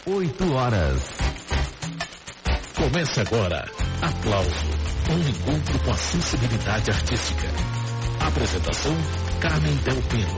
8h. Comece agora. Aplauso. Um encontro com a sensibilidade artística. Apresentação: Carmen Del Pino.